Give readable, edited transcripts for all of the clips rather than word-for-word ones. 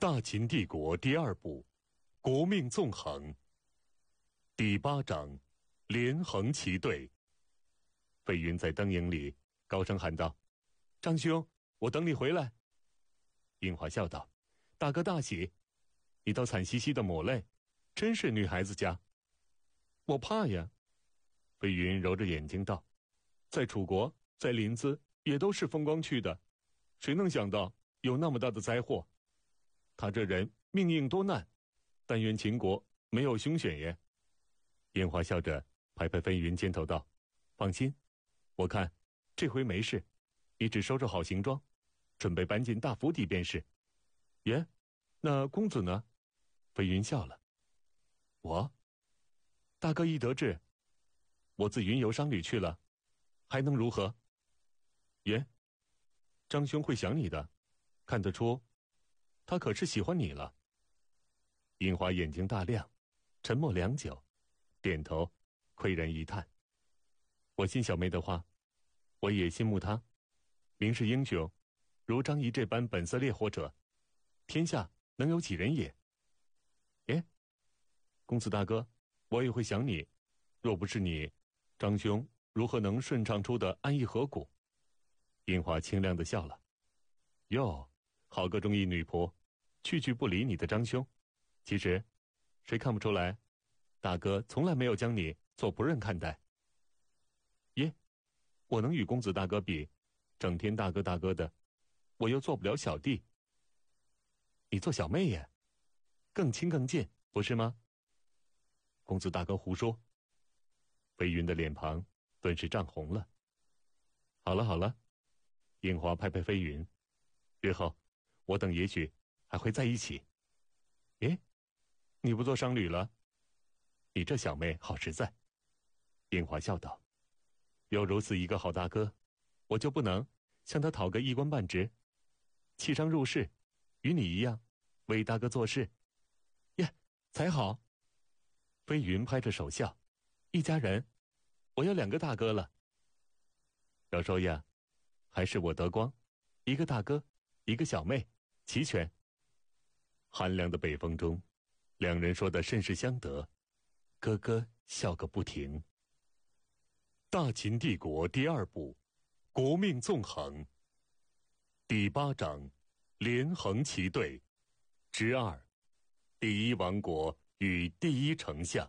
大秦帝国第二部，国命纵横。第8章，连横齐对。费云在灯影里高声喊道：“张兄，我等你回来。”樱花笑道：“大哥大喜，你倒惨兮兮的抹泪，真是女孩子家。”我怕呀。费云揉着眼睛道：“在楚国，在临淄也都是风光去的，谁能想到有那么大的灾祸？他这人命硬多难，但愿秦国没有凶险耶。”樱花笑着拍拍飞云肩头道：“放心，我看这回没事，你只收拾好行装，准备搬进大府邸便是。”耶，那公子呢？飞云笑了：“我，大哥一得志，我自云游商旅去了，还能如何？”耶，张兄会想你的，看得出他可是喜欢你了。樱花眼睛大亮，沉默良久，点头，喟然一叹：“我信小妹的话，我也心目他。明是英雄，如张仪这般本色烈火者，天下能有几人也？”耶，公子大哥，我也会想你，若不是你，张兄如何能顺畅出的安逸河谷？樱花清亮地笑了：“哟，好个忠义女仆，句句不理你的张兄。其实谁看不出来，大哥从来没有将你做仆人看待。”耶，我能与公子大哥比，整天大哥大哥的，我又做不了小弟。你做小妹耶，更亲更近，不是吗？公子大哥胡说。飞云的脸庞顿时涨红了。好了好了，樱花拍拍飞云，日后我等也许还会在一起。诶，你不做商旅了？你这小妹好实在。樱花笑道：“有如此一个好大哥，我就不能向他讨个一官半职，弃商入仕，与你一样为大哥做事。”耶，才好。飞云拍着手笑：“一家人，我有2个大哥了。”要说呀，还是我得光，一个大哥，一个小妹，齐全。寒凉的北风中，两人说的甚是相得，咯咯笑个不停。大秦帝国第二部，国命纵横。第8章，连横齐对之2，第一王国与第一丞相。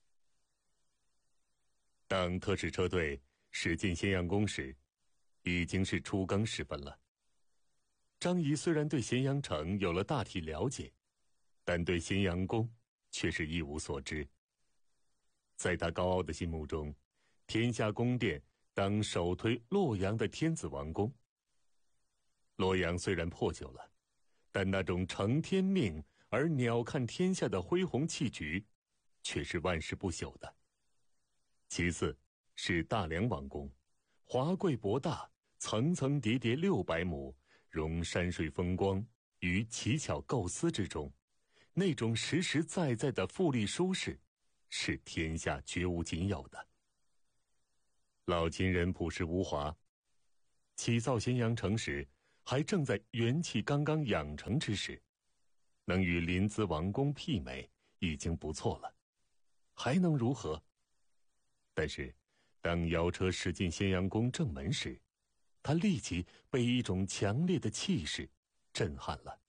当特使车队驶进咸阳宫时，已经是初更时分了。张仪虽然对咸阳城有了大体了解，但对咸阳宫却是一无所知。在他高傲的心目中，天下宫殿当首推洛阳的天子王宫。洛阳虽然破旧了，但那种承天命而鸟瞰天下的恢宏气局，却是万世不朽的。其次是大梁王宫，华贵博大，层层叠叠600亩，融山水风光于奇巧构思之中，那种实实在在的富丽舒适，是天下绝无仅有的。老秦人朴实无华，起造咸阳城时，还正在元气刚刚养成之时，能与临淄王宫媲美，已经不错了，还能如何？但是当摇车驶进咸阳宫正门时，他立即被一种强烈的气势震撼了。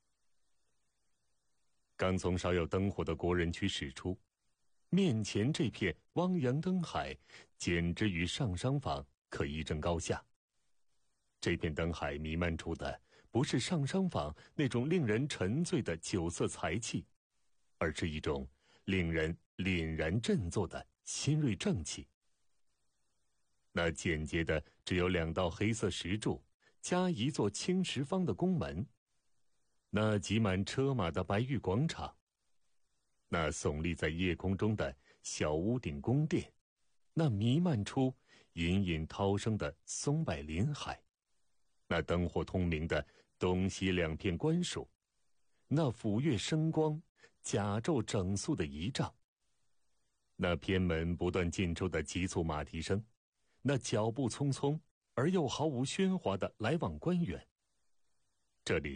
刚从少有灯火的国人区驶出，面前这片汪洋灯海，简直与上商坊可一争高下。这片灯海弥漫出的不是上商坊那种令人沉醉的酒色财气，而是一种令人凛然振作的新锐正气。那简洁的只有2道黑色石柱加一座青石方的宫门，那挤满车马的白玉广场，那耸立在夜空中的小屋顶宫殿，那弥漫出隐隐涛声的松柏林海，那灯火通明的东西2片官署，那斧钺生光甲胄整肃的仪仗，那偏门不断进出的急促马蹄声，那脚步匆匆而又毫无喧哗的来往官员。这里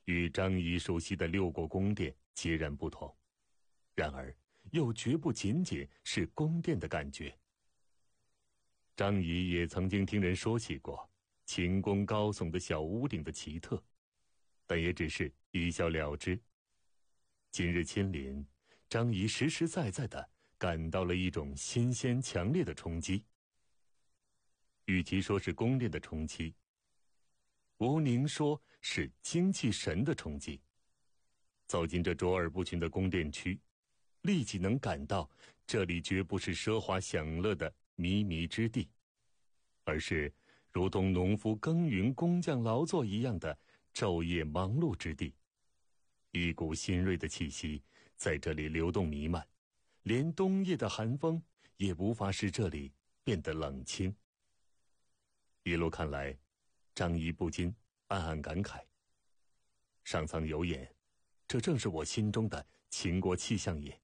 与张仪熟悉的6国宫殿截然不同，然而又绝不仅仅是宫殿的感觉。张仪也曾经听人说起过秦宫高耸的小屋顶的奇特，但也只是一笑了之。今日亲临，张仪实实在在地感到了一种新鲜强烈的冲击。与其说是宫殿的冲击，吴宁说是精气神的冲击。走进这卓尔不群的宫殿区，立即能感到这里绝不是奢华享乐的靡靡之地，而是如同农夫耕耘工匠劳作一样的昼夜忙碌之地。一股新锐的气息在这里流动弥漫，连冬夜的寒风也无法使这里变得冷清。一路看来，张仪不禁暗暗感慨，上苍有眼，这正是我心中的秦国气象也。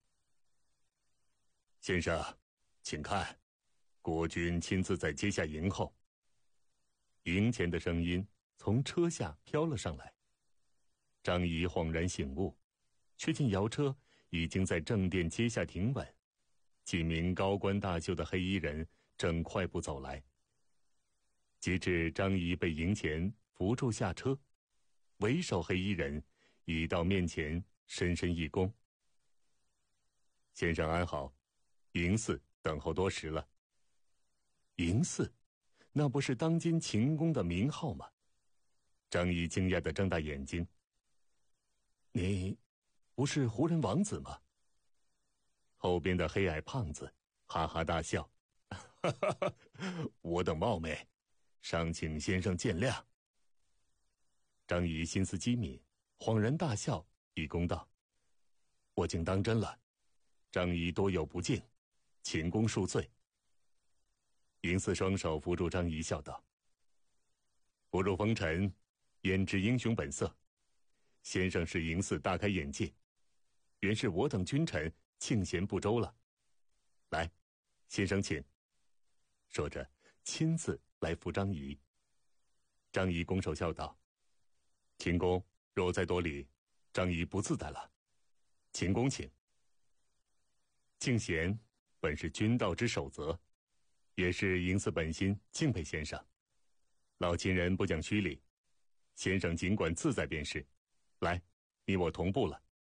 先生，请看，国君亲自在阶下迎候。迎前的声音从车下飘了上来。张仪恍然醒悟，却见摇车已经在正殿阶下停稳，几名高官大袖的黑衣人正快步走来。及至张仪被迎前扶住下车，为首黑衣人已到面前深深一躬：“先生安好，嬴驷等候多时了。”嬴驷，那不是当今秦宫的名号吗？张仪惊讶地睁大眼睛：“你不是胡人王子吗？”后边的黑矮胖子哈哈大笑：“哈哈哈，我等冒昧，尚请先生见谅。”张仪心思机敏，恍然大笑，一躬道：“我竟当真了，张仪多有不敬，秦公恕罪。”嬴驷双手扶住张仪，笑道：“不入风尘，焉知英雄本色？先生使嬴驷大开眼界，原是我等君臣庆贤不周了。来，先生请。”说着亲自来扶张仪。张仪拱手笑道：“秦公若再多礼，张仪不自在了。秦公请。”敬贤本是君道之守则，也是嬴驷本心敬佩先生。老秦人不讲虚礼，先生尽管自在便是。来，你我同步了。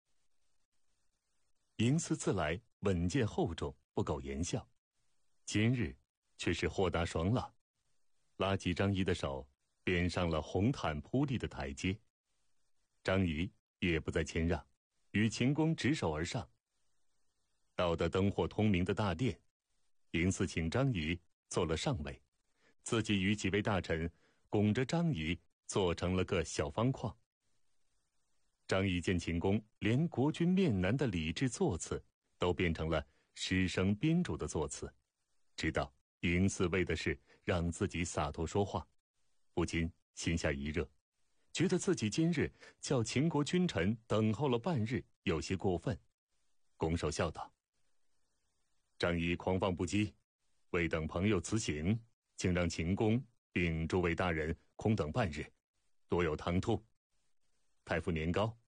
嬴驷自来稳健厚重，不苟言笑，今日却是豁达爽朗，拉起张仪的手，便上了红毯铺地的台阶。张仪也不再谦让，与秦公执手而上。到得灯火通明的大殿，嬴驷请张仪坐了上位，自己与几位大臣拱着张仪做成了个小方框。张仪见秦公连国君面南的礼制座次都变成了诗声宾主的座次，知道嬴驷为的是让自己洒脱说话，不禁心下一热，觉得自己今日叫秦国君臣等候了半日有些过分，拱手笑道：“张仪狂放不羁，未等朋友辞行，竟让秦公并诸位大人空等半日，多有唐突。太傅年高，